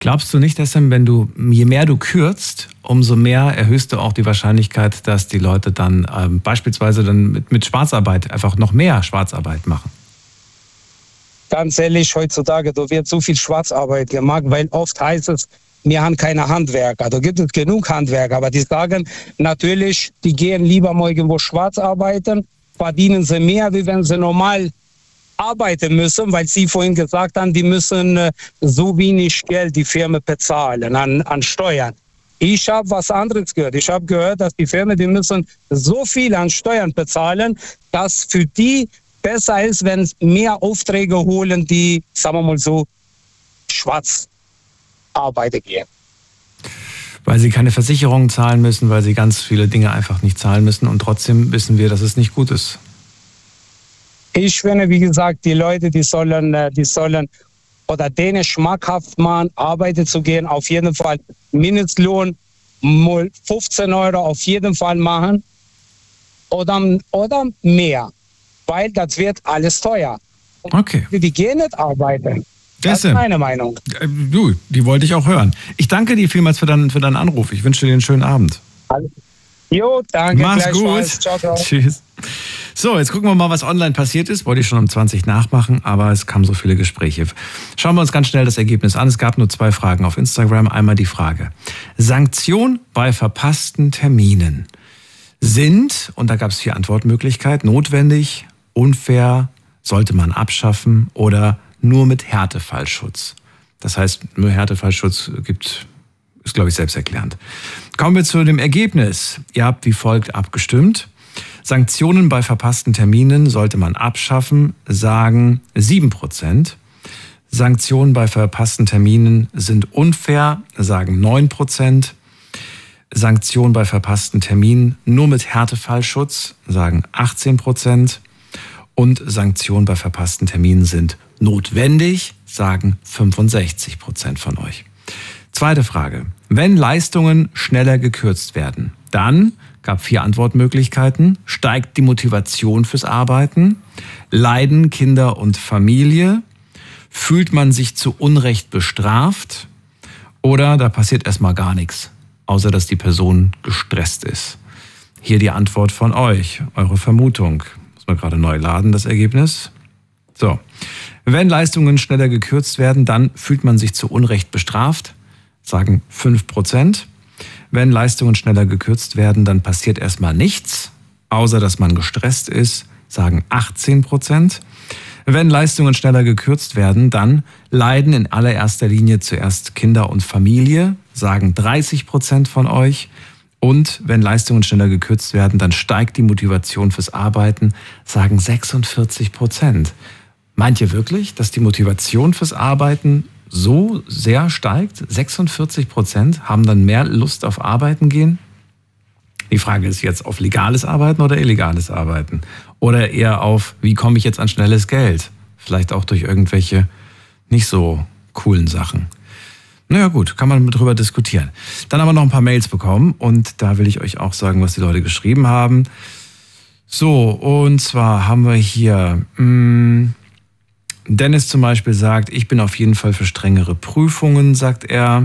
Glaubst du nicht, dass je mehr du kürzt, umso mehr erhöhst du auch die Wahrscheinlichkeit, dass die Leute dann beispielsweise dann mit Schwarzarbeit einfach noch mehr Schwarzarbeit machen? Ganz ehrlich, heutzutage, da wird so viel Schwarzarbeit gemacht, weil oft heißt es, wir haben keine Handwerker. Da gibt es genug Handwerker, aber die sagen natürlich, die gehen lieber mal irgendwo schwarz arbeiten, verdienen sie mehr, wie wenn sie normal arbeiten müssen, weil Sie vorhin gesagt haben, die müssen so wenig Geld die Firma bezahlen an Steuern. Ich habe was anderes gehört. Ich habe gehört, dass die Firmen, die müssen so viel an Steuern bezahlen, dass für die besser ist, wenn es mehr Aufträge holen, die, sagen wir mal so, schwarz arbeiten gehen. Weil sie keine Versicherungen zahlen müssen, weil sie ganz viele Dinge einfach nicht zahlen müssen und trotzdem wissen wir, dass es nicht gut ist. Ich finde, wie gesagt, die Leute, die sollen oder denen schmackhaft machen, arbeiten zu gehen, auf jeden Fall Mindestlohn, mal 15 € auf jeden Fall machen oder mehr, weil das wird alles teuer. Okay. Die gehen nicht arbeiten. Das ist meine Meinung. Du, die wollte ich auch hören. Ich danke dir vielmals für deinen Anruf. Ich wünsche dir einen schönen Abend. Jo, danke. Mach's gut. Ciao, ciao. Tschüss. So, jetzt gucken wir mal, was online passiert ist. Wollte ich schon um 20 nachmachen, aber es kamen so viele Gespräche. Schauen wir uns ganz schnell das Ergebnis an. Es gab nur 2 Fragen auf Instagram. Einmal die Frage: Sanktion bei verpassten Terminen sind, und da gab es 4 Antwortmöglichkeiten: notwendig, unfair, sollte man abschaffen oder nur mit Härtefallschutz. Das heißt, nur Härtefallschutz ist, glaube ich, selbsterklärend. Kommen wir zu dem Ergebnis. Ihr habt wie folgt abgestimmt. Sanktionen bei verpassten Terminen sollte man abschaffen, sagen 7%. Sanktionen bei verpassten Terminen sind unfair, sagen 9%. Sanktionen bei verpassten Terminen nur mit Härtefallschutz, sagen 18%. Und Sanktionen bei verpassten Terminen sind notwendig, sagen 65% von euch. Zweite Frage: Wenn Leistungen schneller gekürzt werden, dann gab 4 Antwortmöglichkeiten: steigt die Motivation fürs Arbeiten, leiden Kinder und Familie, fühlt man sich zu Unrecht bestraft oder da passiert erstmal gar nichts, außer dass die Person gestresst ist. Hier die Antwort von euch, eure Vermutung. Muss man gerade neu laden, das Ergebnis. So. Wenn Leistungen schneller gekürzt werden, dann fühlt man sich zu Unrecht bestraft, sagen 5%. Wenn Leistungen schneller gekürzt werden, dann passiert erstmal nichts, außer dass man gestresst ist, sagen 18%. Wenn Leistungen schneller gekürzt werden, dann leiden in allererster Linie zuerst Kinder und Familie, sagen 30% von euch. Und wenn Leistungen schneller gekürzt werden, dann steigt die Motivation fürs Arbeiten, sagen 46%. Meint ihr wirklich, dass die Motivation fürs Arbeiten so sehr steigt? 46% haben dann mehr Lust auf Arbeiten gehen? Die Frage ist jetzt, auf legales Arbeiten oder illegales Arbeiten? Oder eher auf, wie komme ich jetzt an schnelles Geld? Vielleicht auch durch irgendwelche nicht so coolen Sachen. Naja gut, kann man drüber diskutieren. Dann haben wir noch ein paar Mails bekommen und da will ich euch auch sagen, was die Leute geschrieben haben. So, und zwar haben wir hier Dennis zum Beispiel sagt, ich bin auf jeden Fall für strengere Prüfungen, sagt er.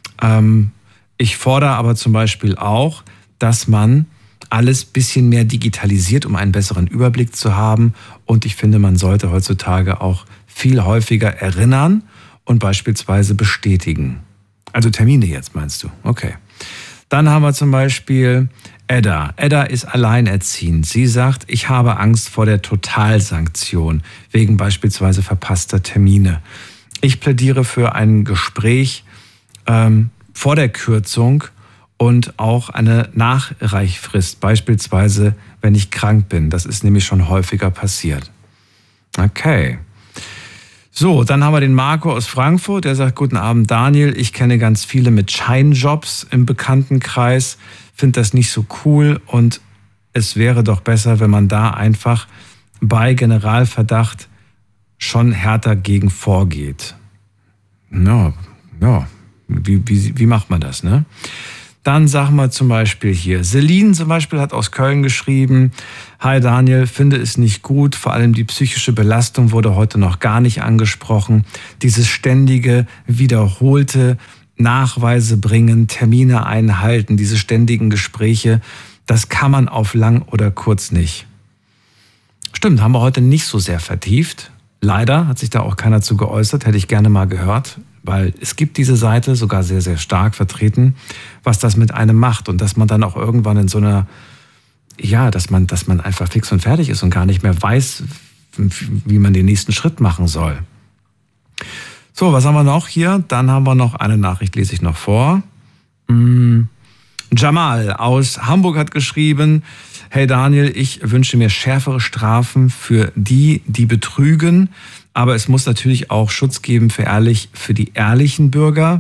Ich fordere aber zum Beispiel auch, dass man alles ein bisschen mehr digitalisiert, um einen besseren Überblick zu haben. Und ich finde, man sollte heutzutage auch viel häufiger erinnern und beispielsweise bestätigen. Also Termine jetzt, meinst du? Okay. Dann haben wir zum Beispiel Edda. Edda ist alleinerziehend. Sie sagt, ich habe Angst vor der Totalsanktion wegen beispielsweise verpasster Termine. Ich plädiere für ein Gespräch vor der Kürzung und auch eine Nachreichfrist, beispielsweise wenn ich krank bin. Das ist nämlich schon häufiger passiert. Okay. So, dann haben wir den Marco aus Frankfurt, der sagt, guten Abend Daniel, ich kenne ganz viele mit Scheinjobs im Bekanntenkreis, finde das nicht so cool und es wäre doch besser, wenn man da einfach bei Generalverdacht schon härter gegen vorgeht. Ja, wie macht man das, ne? Dann sagen wir zum Beispiel hier, Celine zum Beispiel hat aus Köln geschrieben, hi Daniel, finde es nicht gut, vor allem die psychische Belastung wurde heute noch gar nicht angesprochen. Dieses ständige, wiederholte Nachweise bringen, Termine einhalten, diese ständigen Gespräche, das kann man auf lang oder kurz nicht. Stimmt, haben wir heute nicht so sehr vertieft. Leider hat sich da auch keiner zu geäußert, hätte ich gerne mal gehört. Weil es gibt diese Seite sogar sehr, sehr stark vertreten, was das mit einem macht und dass man dann auch irgendwann in so einer, ja, dass man einfach fix und fertig ist und gar nicht mehr weiß, wie man den nächsten Schritt machen soll. So, was haben wir noch hier? Dann haben wir noch eine Nachricht, lese ich noch vor. Jamal aus Hamburg hat geschrieben, hey Daniel, ich wünsche mir schärfere Strafen für die betrügen, aber es muss natürlich auch Schutz geben für die ehrlichen Bürger.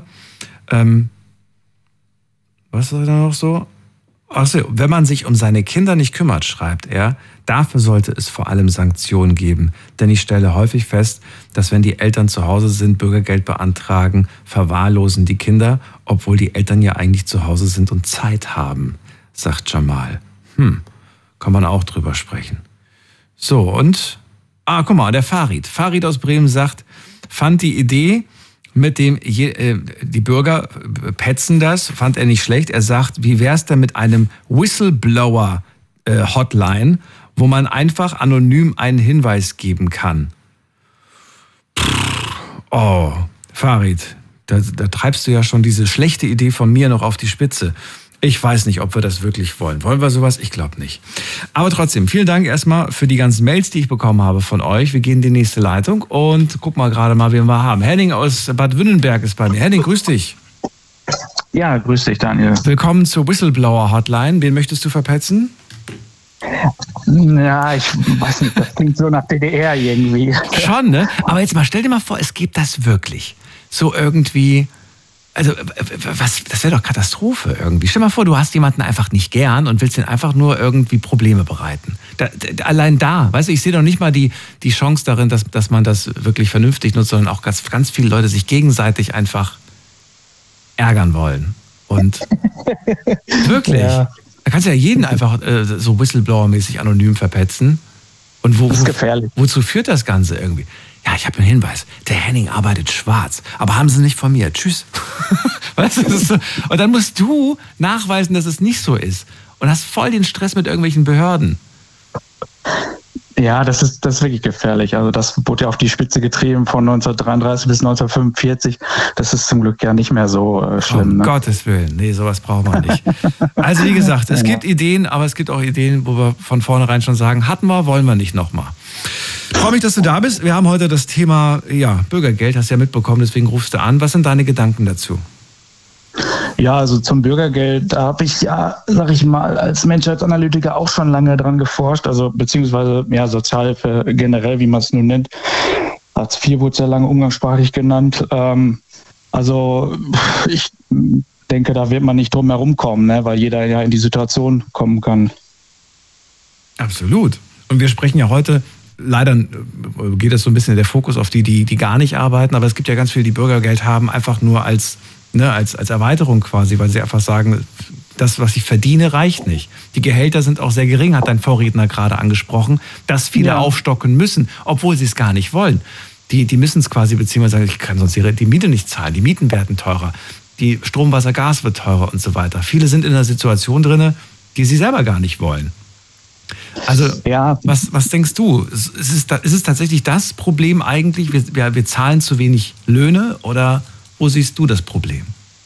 Was ist da noch so? Achso, wenn man sich um seine Kinder nicht kümmert, schreibt er, dafür sollte es vor allem Sanktionen geben. Denn ich stelle häufig fest, dass wenn die Eltern zu Hause sind, Bürgergeld beantragen, verwahrlosen die Kinder, obwohl die Eltern ja eigentlich zu Hause sind und Zeit haben, sagt Jamal. Kann man auch drüber sprechen. So, und guck mal, der Farid. Farid aus Bremen sagt, fand die Idee mit dem, die Bürger petzen das, fand er nicht schlecht. Er sagt, wie wär's denn mit einem Whistleblower-Hotline, wo man einfach anonym einen Hinweis geben kann? Oh, Farid, da treibst du ja schon diese schlechte Idee von mir noch auf die Spitze. Ich weiß nicht, ob wir das wirklich wollen. Wollen wir sowas? Ich glaube nicht. Aber trotzdem, vielen Dank erstmal für die ganzen Mails, die ich bekommen habe von euch. Wir gehen in die nächste Leitung und guck mal gerade mal, wen wir haben. Henning aus Bad Wünnenberg ist bei mir. Henning, grüß dich. Ja, grüß dich, Daniel. Willkommen zur Whistleblower-Hotline. Wen möchtest du verpetzen? Ja, ich weiß nicht, das klingt so nach DDR irgendwie. Schon, ne? Aber jetzt mal, stell dir mal vor, es gibt das wirklich. So irgendwie... Also, das wäre doch Katastrophe irgendwie. Stell dir mal vor, du hast jemanden einfach nicht gern und willst ihn einfach nur irgendwie Probleme bereiten. Allein da, weißt du, ich sehe doch nicht mal die Chance darin, dass man das wirklich vernünftig nutzt, sondern auch ganz viele Leute sich gegenseitig einfach ärgern wollen. Und wirklich, da kannst du ja jeden einfach so Whistleblower-mäßig anonym verpetzen. Und das ist gefährlich. Wozu führt das Ganze irgendwie? Ja, ich habe einen Hinweis. Der Henning arbeitet schwarz. Aber haben Sie nicht von mir. Tschüss. Weißt du, das ist so. Und dann musst du nachweisen, dass es nicht so ist. Und hast voll den Stress mit irgendwelchen Behörden. Ja, das ist wirklich gefährlich. Also das wurde ja auf die Spitze getrieben von 1933 bis 1945. Das ist zum Glück ja nicht mehr so schlimm. Um Gottes Willen. Nee, sowas braucht man nicht. Also wie gesagt, es gibt Ideen, aber es gibt auch Ideen, wo wir von vornherein schon sagen, hatten wir, wollen wir nicht nochmal. Ich freue mich, dass du da bist. Wir haben heute das Thema Bürgergeld, hast du ja mitbekommen, deswegen rufst du an. Was sind deine Gedanken dazu? Ja, also zum Bürgergeld, da habe ich sag ich mal, als Menschheitsanalytiker auch schon lange dran geforscht, also beziehungsweise Sozialhilfe generell, wie man es nun nennt. Hartz IV wurde sehr lange umgangssprachlich genannt. Also ich denke, da wird man nicht drum herum kommen, ne, weil jeder ja in die Situation kommen kann. Absolut. Und wir sprechen ja heute, leider geht es so ein bisschen der Fokus auf die gar nicht arbeiten, aber es gibt ja ganz viele, die Bürgergeld haben, einfach nur als Erweiterung quasi, weil sie einfach sagen, das, was ich verdiene, reicht nicht. Die Gehälter sind auch sehr gering, hat dein Vorredner gerade angesprochen, dass viele aufstocken müssen, obwohl sie es gar nicht wollen. Die müssen es quasi, beziehungsweise ich kann sonst die Miete nicht zahlen, die Mieten werden teurer, die Strom, Wasser, Gas wird teurer und so weiter. Viele sind in einer Situation drin, die sie selber gar nicht wollen. Also, was denkst du? Ist es tatsächlich das Problem eigentlich? Wir zahlen zu wenig Löhne oder wo siehst du das Problem?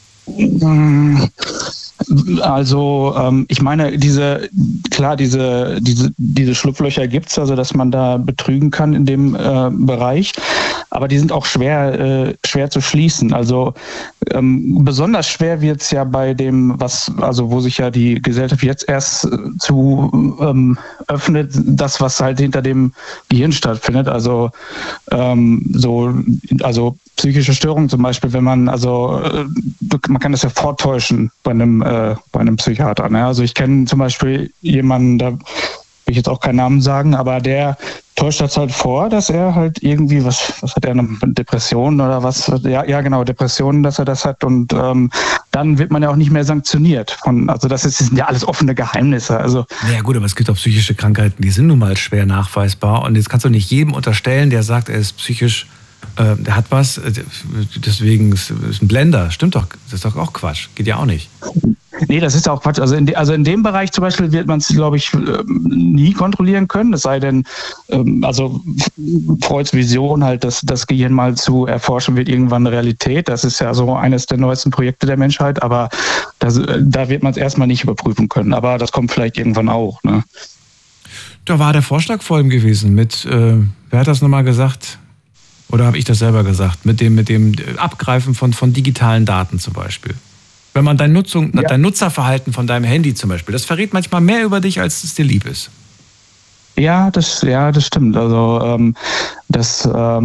Also ich meine, diese Schlupflöcher gibt's, also dass man da betrügen kann in dem Bereich, aber die sind auch schwer zu schließen. Also besonders schwer wird's ja bei dem, wo sich ja die Gesellschaft jetzt erst zu öffnet, das, was halt hinter dem Gehirn stattfindet. Also psychische Störungen zum Beispiel, wenn man man kann das ja vortäuschen bei einem Psychiater. Ne? Also ich kenne zum Beispiel jemanden, da will ich jetzt auch keinen Namen sagen, aber der täuscht das halt vor, dass er halt irgendwie, was hat er, eine Depression oder was? Ja, genau, Depressionen, dass er das hat und dann wird man ja auch nicht mehr sanktioniert. Das sind ja alles offene Geheimnisse. Also ja gut, aber es gibt auch psychische Krankheiten, die sind nun mal schwer nachweisbar und jetzt kannst du nicht jedem unterstellen, der sagt, er ist psychisch, der hat was, deswegen ist ein Blender. Stimmt doch, das ist doch auch Quatsch, geht ja auch nicht. Nee, das ist auch Quatsch. Also in dem Bereich zum Beispiel wird man es, glaube ich, nie kontrollieren können. Es sei denn, Freuds Vision halt, das Gehirn mal zu erforschen, wird irgendwann eine Realität. Das ist ja so eines der neuesten Projekte der Menschheit. Aber da wird man es erstmal nicht überprüfen können. Aber das kommt vielleicht irgendwann auch. Ne? Da war der Vorschlag vor ihm gewesen mit, wer hat das nochmal gesagt? Oder habe ich das selber gesagt? Mit dem Abgreifen von digitalen Daten zum Beispiel. Wenn man dein Nutzerverhalten von deinem Handy zum Beispiel, das verrät manchmal mehr über dich, als es dir lieb ist. Ja, das stimmt. Also das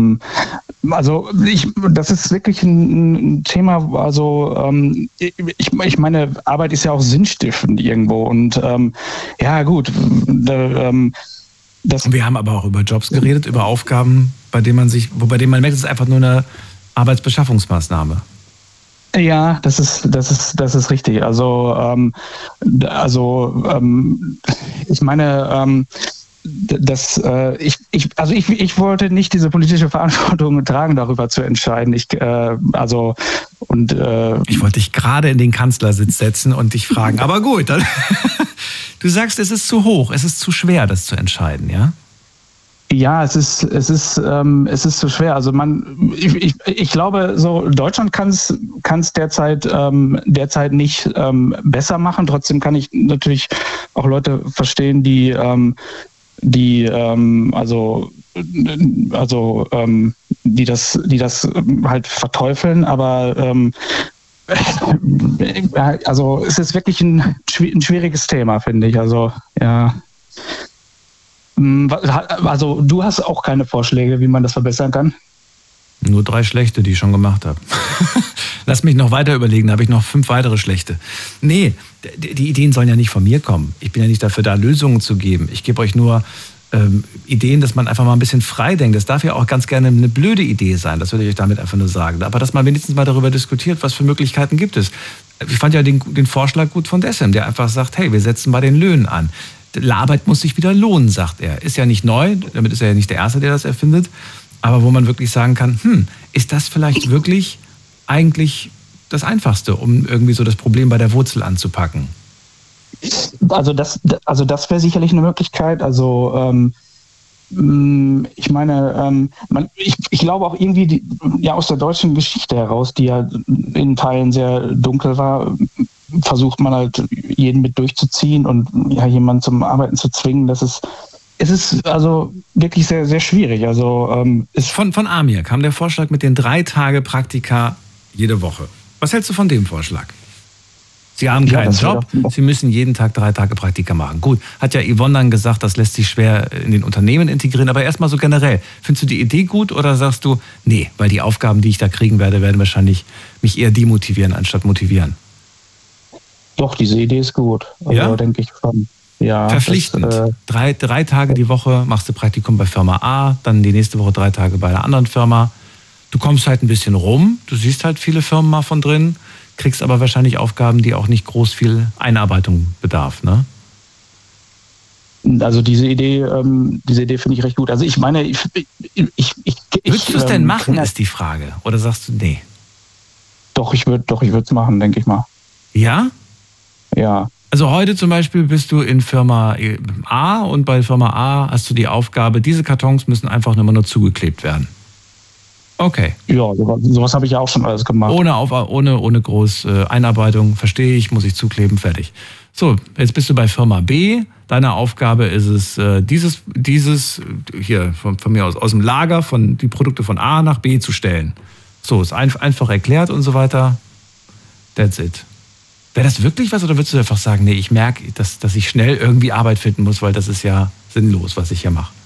ist wirklich ein Thema. Also ich meine, Arbeit ist ja auch sinnstiftend irgendwo und ja gut. Und wir haben aber auch über Jobs geredet, über Aufgaben, bei denen man merkt, es ist einfach nur eine Arbeitsbeschaffungsmaßnahme. Ja, das ist richtig. Ich meine, ich wollte nicht diese politische Verantwortung tragen, darüber zu entscheiden. Ich wollte dich gerade in den Kanzlersitz setzen und dich fragen. Aber gut, dann du sagst, es ist zu hoch, es ist zu schwer, das zu entscheiden, ja? Ja, es ist zu schwer. Also ich glaube, so Deutschland kann es derzeit nicht besser machen. Trotzdem kann ich natürlich auch Leute verstehen, die das halt verteufeln. Aber also es ist wirklich ein schwieriges Thema, finde ich. Also ja. Also du hast auch keine Vorschläge, wie man das verbessern kann? Nur 3 schlechte, die ich schon gemacht habe. Lass mich noch weiter überlegen, da habe ich noch 5 weitere schlechte. Nee, die Ideen sollen ja nicht von mir kommen. Ich bin ja nicht dafür da, Lösungen zu geben. Ich gebe euch nur Ideen, dass man einfach mal ein bisschen frei denkt. Das darf ja auch ganz gerne eine blöde Idee sein, das würde ich euch damit einfach nur sagen. Aber dass man wenigstens mal darüber diskutiert, was für Möglichkeiten gibt es. Ich fand ja den Vorschlag gut von Dessem, der einfach sagt, hey, wir setzen bei den Löhnen an. Arbeit muss sich wieder lohnen, sagt er. Ist ja nicht neu, damit ist er ja nicht der Erste, der das erfindet. Aber wo man wirklich sagen kann, ist das vielleicht wirklich eigentlich das Einfachste, um irgendwie so das Problem bei der Wurzel anzupacken? Also das wäre sicherlich eine Möglichkeit. Also ich meine, ich glaube auch irgendwie aus der deutschen Geschichte heraus, die ja in Teilen sehr dunkel war, versucht man halt jeden mit durchzuziehen und ja jemanden zum Arbeiten zu zwingen. Es ist also wirklich sehr, sehr schwierig. Also von Amir kam der Vorschlag mit den 3 Tage Praktika jede Woche. Was hältst du von dem Vorschlag? Sie haben keinen Job, Sie müssen jeden Tag 3 Tage Praktika machen. Gut, hat ja Yvonne dann gesagt, das lässt sich schwer in den Unternehmen integrieren, aber erstmal so generell. Findest du die Idee gut oder sagst du, nee, weil die Aufgaben, die ich da kriegen werde, werden wahrscheinlich mich eher demotivieren, anstatt motivieren? Doch, diese Idee ist gut. Also, ja? Denke ich schon. Ja, verpflichtend. 3 Tage die Woche machst du Praktikum bei Firma A, dann die nächste Woche 3 Tage bei einer anderen Firma. Du kommst halt ein bisschen rum, du siehst halt viele Firmen mal von drin, kriegst aber wahrscheinlich Aufgaben, die auch nicht groß viel Einarbeitung bedarf, ne? Also diese Idee finde ich recht gut. Also ich meine, würdest du es denn machen, ist die Frage. Oder sagst du, nee? Doch, ich würde es machen, denke ich mal. Ja? Ja. Also heute zum Beispiel bist du in Firma A und bei Firma A hast du die Aufgabe, diese Kartons müssen einfach nur zugeklebt werden. Okay. Ja, sowas habe ich ja auch schon alles gemacht. Ohne groß Einarbeitung, verstehe ich, muss ich zukleben, fertig. So, jetzt bist du bei Firma B. Deine Aufgabe ist es, dieses hier von mir aus dem Lager die Produkte von A nach B zu stellen. So, ist einfach erklärt und so weiter. That's it. Wäre das wirklich was oder würdest du einfach sagen, nee, ich merke, dass ich schnell irgendwie Arbeit finden muss, weil das ist ja sinnlos, was ich hier mache?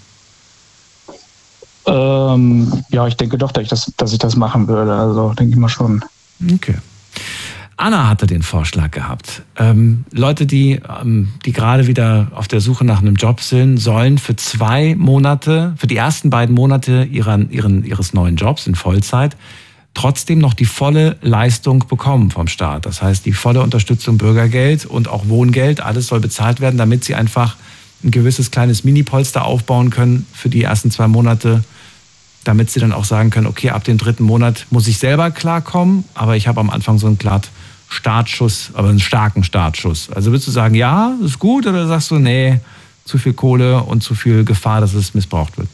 Ja, ich denke doch, dass ich das machen würde. Also denke ich mal schon. Okay. Anna hatte den Vorschlag gehabt. Leute, die gerade wieder auf der Suche nach einem Job sind, sollen für 2 Monate, für die ersten 2 Monate ihres neuen Jobs in Vollzeit, trotzdem noch die volle Leistung bekommen vom Staat. Das heißt, die volle Unterstützung, Bürgergeld und auch Wohngeld, alles soll bezahlt werden, damit sie einfach ein gewisses kleines Mini-Polster aufbauen können für die ersten 2 Monate, damit sie dann auch sagen können, okay, ab dem 3. Monat muss ich selber klarkommen, aber ich habe am Anfang so einen Startschuss, aber einen starken Startschuss. Also würdest du sagen, ja, ist gut, oder sagst du, nee, zu viel Kohle und zu viel Gefahr, dass es missbraucht wird?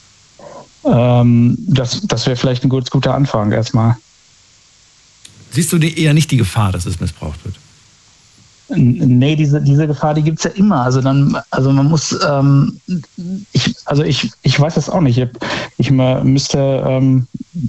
Das wäre vielleicht ein guter Anfang erstmal. Siehst du eher nicht die Gefahr, dass es missbraucht wird? Nee, diese Gefahr, die gibt's ja immer. Also man muss, ich weiß das auch nicht. Ich müsste,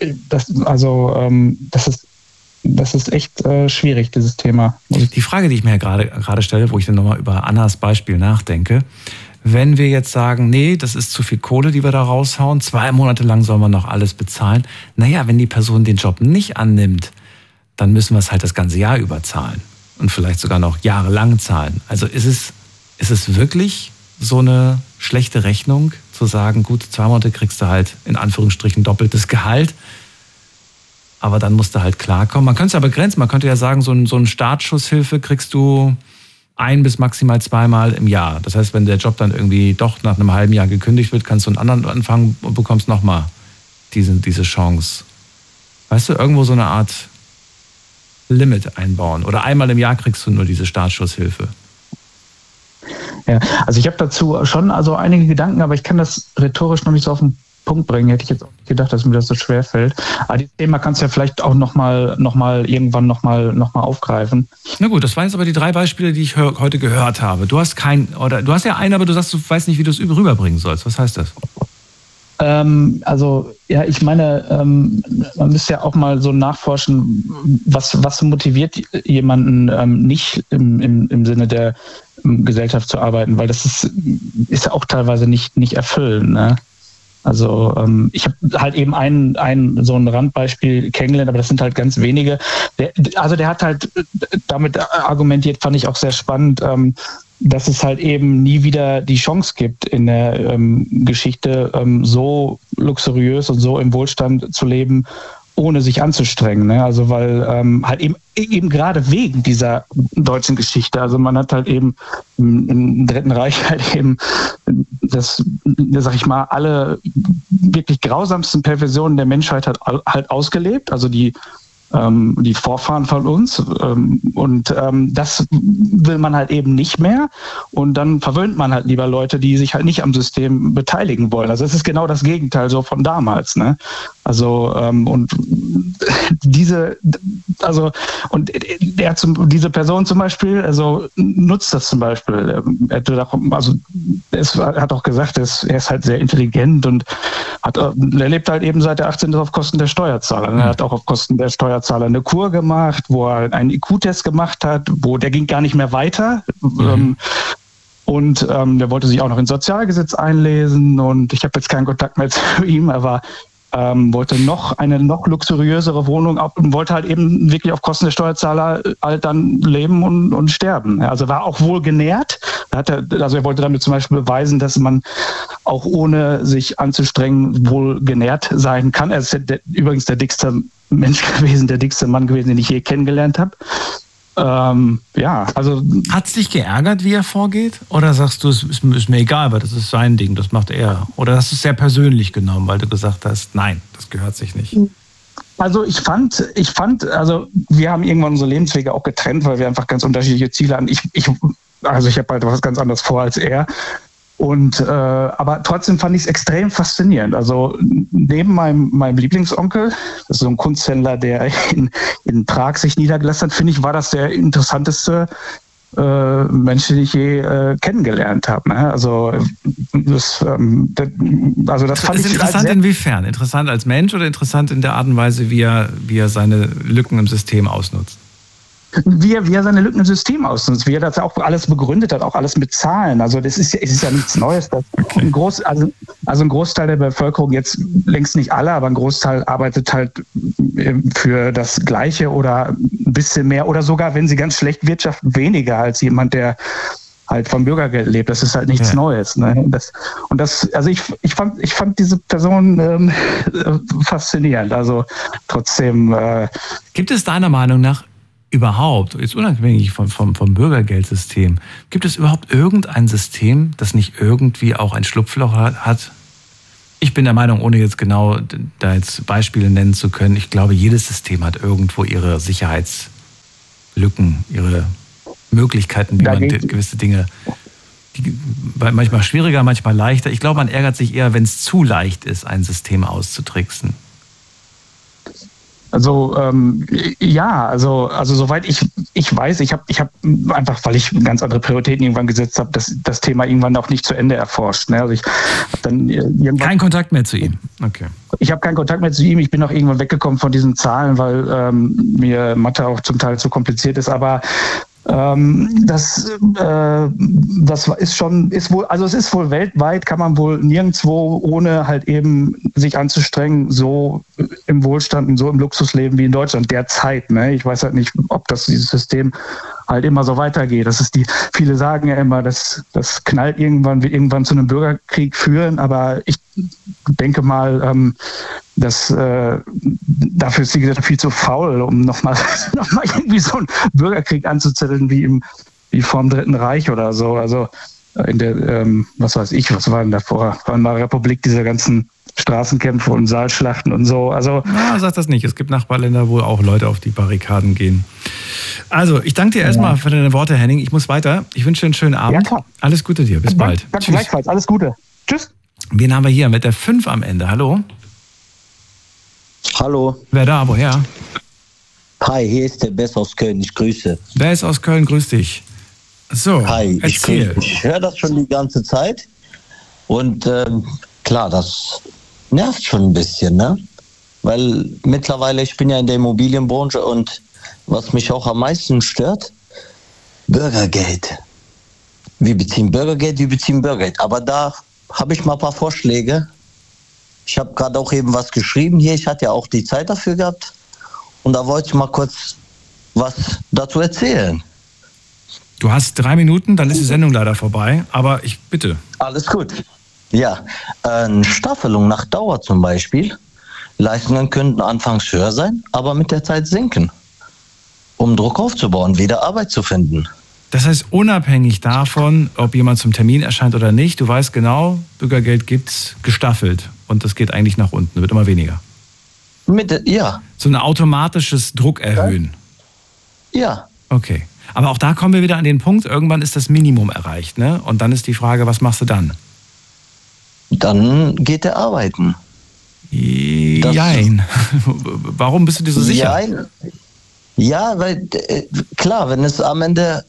das ist echt schwierig, dieses Thema. Die Frage, die ich mir gerade stelle, wo ich dann nochmal über Annas Beispiel nachdenke, wenn wir jetzt sagen, nee, das ist zu viel Kohle, die wir da raushauen, 2 Monate lang soll man noch alles bezahlen. Naja, wenn die Person den Job nicht annimmt, dann müssen wir es halt das ganze Jahr überzahlen und vielleicht sogar noch jahrelang zahlen. Also ist es wirklich so eine schlechte Rechnung, zu sagen, gut, 2 Monate kriegst du halt in Anführungsstrichen doppeltes Gehalt, aber dann musst du halt klarkommen. Man könnte es ja begrenzen, man könnte ja sagen, so eine Startschusshilfe kriegst du 1 bis maximal 2 Mal im Jahr. Das heißt, wenn der Job dann irgendwie doch nach einem halben Jahr gekündigt wird, kannst du einen anderen anfangen und bekommst nochmal diese Chance. Weißt du, irgendwo so eine Art Limit einbauen. Oder einmal im Jahr kriegst du nur diese Startschusshilfe. Ja, also ich habe dazu schon einige Gedanken, aber ich kann das rhetorisch noch nicht so auf den Punkt bringen. Hätte ich jetzt auch nicht gedacht, dass mir das so schwer fällt. Aber dieses Thema kannst du ja vielleicht auch irgendwann noch mal aufgreifen. Na gut, das waren jetzt aber die 3 Beispiele, die ich heute gehört habe. Du hast ja einen, aber du sagst, du weißt nicht, wie du es rüberbringen sollst. Was heißt das? Ich meine, man müsste ja auch mal so nachforschen, was motiviert jemanden nicht im Sinne der Gesellschaft zu arbeiten, weil das ist ja auch teilweise nicht erfüllend, ne? Also ich habe halt eben ein so ein Randbeispiel kennengelernt, aber das sind halt ganz wenige. Der hat halt damit argumentiert, fand ich auch sehr spannend, dass es halt eben nie wieder die Chance gibt, in der Geschichte so luxuriös und so im Wohlstand zu leben, ohne sich anzustrengen. Ne? Also weil halt eben gerade wegen dieser deutschen Geschichte, also man hat halt eben im Dritten Reich halt eben alle wirklich grausamsten Perversionen der Menschheit halt ausgelebt, also die Vorfahren von uns, und das will man halt eben nicht mehr, und dann verwöhnt man halt lieber Leute, die sich halt nicht am System beteiligen wollen. Also es ist genau das Gegenteil so von damals, ne? Also diese Person zum Beispiel, also nutzt das zum Beispiel. Er hat auch gesagt, er ist halt sehr intelligent und er lebt halt eben seit der 18. auf Kosten der Steuerzahler. Er hat auch auf Kosten der Steuerzahler eine Kur gemacht, wo er einen IQ-Test gemacht hat, der ging gar nicht mehr weiter. Und der wollte sich auch noch ins Sozialgesetz einlesen, und ich habe jetzt keinen Kontakt mehr zu ihm, aber wollte eine noch luxuriösere Wohnung, und wollte halt eben wirklich auf Kosten der Steuerzahler halt dann leben und sterben. Also war auch wohl genährt. Er wollte damit zum Beispiel beweisen, dass man auch ohne sich anzustrengen wohl genährt sein kann. Er ist übrigens der dickste Mann gewesen, den ich je kennengelernt habe. Hat es dich geärgert, wie er vorgeht? Oder sagst du, es ist mir egal, weil das ist sein Ding, das macht er? Oder hast du es sehr persönlich genommen, weil du gesagt hast, nein, das gehört sich nicht? Also ich fand, wir haben irgendwann unsere Lebenswege auch getrennt, weil wir einfach ganz unterschiedliche Ziele hatten. Ich habe halt was ganz anderes vor als er. Aber trotzdem fand ich es extrem faszinierend. Also neben meinem Lieblingsonkel, das ist so ein Kunsthändler, der in Prag sich niedergelassen hat, finde ich, war das der interessanteste Mensch, den ich je kennengelernt habe. Ne? Also das fand ich interessant inwiefern? Interessant als Mensch oder interessant in der Art und Weise, wie er seine Lücken im System ausnutzt? wie er seine Lücken im System ausnutzt, wie er das auch alles begründet hat, auch alles mit Zahlen. Also es ist ja nichts Neues. Okay. Ein Großteil der Bevölkerung, jetzt längst nicht alle, aber ein Großteil arbeitet halt für das Gleiche oder ein bisschen mehr oder sogar, wenn sie ganz schlecht wirtschaften, weniger als jemand, der halt vom Bürgergeld lebt. Das ist halt nichts Neues. Ne? Also ich fand diese Person faszinierend. Also trotzdem. Gibt es deiner Meinung nach überhaupt, jetzt unabhängig vom Bürgergeldsystem, gibt es überhaupt irgendein System, das nicht irgendwie auch ein Schlupfloch hat? Ich bin der Meinung, ohne jetzt genau da jetzt Beispiele nennen zu können, ich glaube, jedes System hat irgendwo ihre Sicherheitslücken, ihre Möglichkeiten, wie man gewisse Dinge, manchmal schwieriger, manchmal leichter. Ich glaube, man ärgert sich eher, wenn es zu leicht ist, ein System auszutricksen. Also soweit ich weiß, ich habe einfach, weil ich ganz andere Prioritäten irgendwann gesetzt habe, das Thema irgendwann auch nicht zu Ende erforscht. Ne? Also ich habe dann kein Kontakt mehr zu ihm. Okay. Ich habe keinen Kontakt mehr zu ihm. Ich bin auch irgendwann weggekommen von diesen Zahlen, weil mir Mathe auch zum Teil zu kompliziert ist. Aber das ist wohl, also es ist wohl weltweit, kann man wohl nirgendwo, ohne halt eben sich anzustrengen, so im Wohlstand und so im Luxus leben wie in Deutschland derzeit. Ne? Ich weiß halt nicht, ob dieses System halt immer so weitergeht. Viele sagen ja immer, das knallt wird irgendwann zu einem Bürgerkrieg führen, aber ich denke mal, dafür ist die Gesellschaft viel zu faul, um nochmal irgendwie so einen Bürgerkrieg anzuzetteln wie vor dem Dritten Reich oder so. Also in der, was war denn davor? War in der Republik diese ganzen Straßenkämpfe und Saalschlachten und so. Also, sag das nicht. Es gibt Nachbarländer, wo auch Leute auf die Barrikaden gehen. Also, ich danke dir erstmal für deine Worte, Henning. Ich muss weiter. Ich wünsche dir einen schönen Abend. Ja, klar. Alles Gute dir. Bis bald. Danke gleichfalls. Alles Gute. Tschüss. Wen haben wir hier mit der 5 am Ende? Hallo? Hallo. Wer da? Woher? Hi, hier ist der Bess aus Köln. Ich grüße. Bess aus Köln, grüß dich. So, hi, erzähl. Ich höre das schon die ganze Zeit. Und klar, das nervt schon ein bisschen, ne? Weil mittlerweile, ich bin ja in der Immobilienbranche und was mich auch am meisten stört, Bürgergeld. Wir beziehen Bürgergeld. Aber da habe ich mal ein paar Vorschläge. Ich habe gerade auch eben was geschrieben hier. Ich hatte ja auch die Zeit dafür gehabt. Und da wollte ich mal kurz was dazu erzählen. Du hast 3 Minuten, dann ist die Sendung leider vorbei. Aber bitte. Alles gut. Ja, eine Staffelung nach Dauer zum Beispiel. Leistungen könnten anfangs höher sein, aber mit der Zeit sinken. Um Druck aufzubauen, wieder Arbeit zu finden. Das heißt, unabhängig davon, ob jemand zum Termin erscheint oder nicht, du weißt genau, Bürgergeld gibt's gestaffelt. Und das geht eigentlich nach unten, wird immer weniger. Ja. So ein automatisches Druck erhöhen. Ja. Okay. Aber auch da kommen wir wieder an den Punkt, irgendwann ist das Minimum erreicht, ne? Und dann ist die Frage, was machst du dann? Dann geht er arbeiten. Jein. Warum bist du dir so sicher? Jein. Ja, weil klar, wenn es am Ende,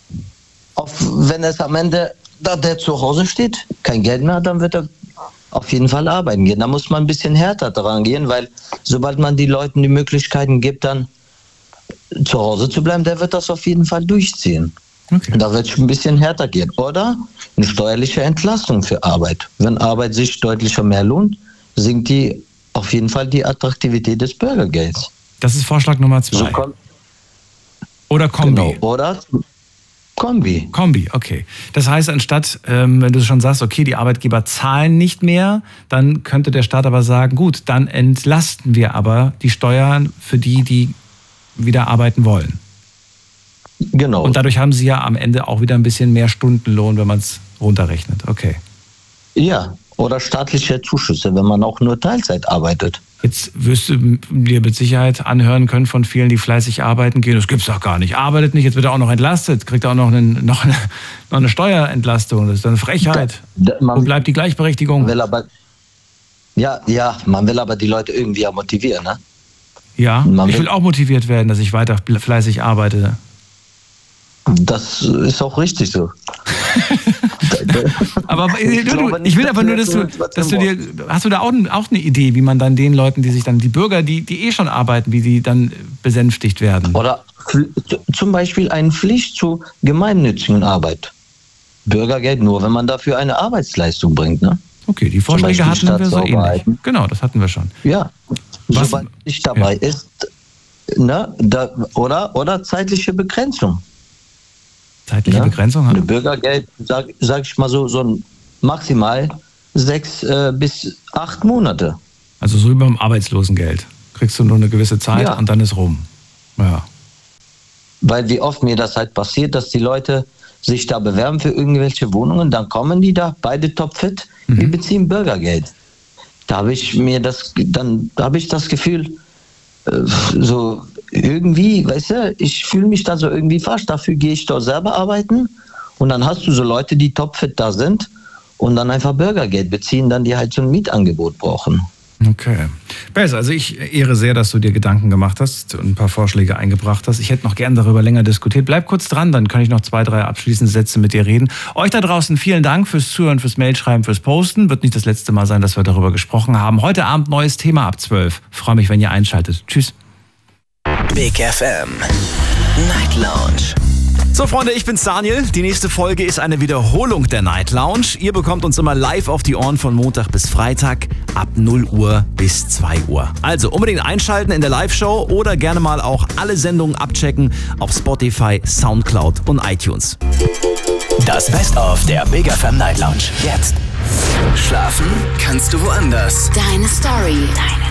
da der zu Hause steht, kein Geld mehr hat, dann wird er auf jeden Fall arbeiten gehen. Da muss man ein bisschen härter dran gehen, weil sobald man den Leuten die Möglichkeiten gibt, dann zu Hause zu bleiben, der wird das auf jeden Fall durchziehen. Okay. Da wird es ein bisschen härter gehen. Oder eine steuerliche Entlastung für Arbeit. Wenn Arbeit sich deutlicher mehr lohnt, sinkt auf jeden Fall die Attraktivität des Bürgergelds. Das ist Vorschlag Nummer 2. So oder Kombi. Genau. Oder Kombi. Kombi, okay. Das heißt, anstatt, wenn du schon sagst, okay, die Arbeitgeber zahlen nicht mehr, dann könnte der Staat aber sagen, gut, dann entlasten wir aber die Steuern für die wieder arbeiten wollen. Genau. Und dadurch haben sie ja am Ende auch wieder ein bisschen mehr Stundenlohn, wenn man es runterrechnet. Okay. Ja, oder staatliche Zuschüsse, wenn man auch nur Teilzeit arbeitet. Jetzt wirst du dir mit Sicherheit anhören können von vielen, die fleißig arbeiten gehen. Das gibt's doch gar nicht. Arbeitet nicht, jetzt wird er auch noch entlastet, kriegt er auch noch eine Steuerentlastung. Das ist eine Frechheit. Wo bleibt die Gleichberechtigung? Man will aber die Leute irgendwie motivieren, ne? Ja, ich will auch motiviert werden, dass ich weiter fleißig arbeite. Das ist auch richtig so. Aber ich will aber nur, dass du dir, hast du da auch eine Idee, wie man dann den Leuten, die Bürger, die schon arbeiten, wie die dann besänftigt werden? Oder zum Beispiel eine Pflicht zur gemeinnützigen Arbeit. Bürgergeld nur, wenn man dafür eine Arbeitsleistung bringt, ne? Okay, die Vorschläge hatten wir so ähnlich. Genau, das hatten wir schon. Ja, sobald nicht dabei ist, ne, oder zeitliche Begrenzung. Zeitliche Begrenzung? Eine Bürgergeld, sag ich mal so ein maximal 6 bis 8 Monate. Also so wie beim Arbeitslosengeld. Kriegst du nur eine gewisse Zeit und dann ist rum. Ja. Weil wie oft mir das halt passiert, dass die Leute sich da bewerben für irgendwelche Wohnungen, dann kommen die da, beide topfit, die beziehen Bürgergeld. Da habe ich das Gefühl, so irgendwie, weißt du, ich fühle mich da so irgendwie falsch, dafür gehe ich dort selber arbeiten und dann hast du so Leute, die topfit da sind und dann einfach Bürgergeld beziehen, dann die halt so ein Mietangebot brauchen. Okay. Besser. Also ich ehre sehr, dass du dir Gedanken gemacht hast und ein paar Vorschläge eingebracht hast. Ich hätte noch gern darüber länger diskutiert. Bleib kurz dran, dann kann ich noch 2, 3 abschließende Sätze mit dir reden. Euch da draußen vielen Dank fürs Zuhören, fürs Mailschreiben, fürs Posten. Wird nicht das letzte Mal sein, dass wir darüber gesprochen haben. Heute Abend neues Thema ab 12. Freue mich, wenn ihr einschaltet. Tschüss. Big FM Night Lounge. So Freunde, ich bin's Daniel. Die nächste Folge ist eine Wiederholung der Night Lounge. Ihr bekommt uns immer live auf die Ohren von Montag bis Freitag ab 0 Uhr bis 2 Uhr. Also unbedingt einschalten in der Live-Show oder gerne mal auch alle Sendungen abchecken auf Spotify, Soundcloud und iTunes. Das Best-of der Big FM Night Lounge. Jetzt. Schlafen kannst du woanders. Deine Story. Deine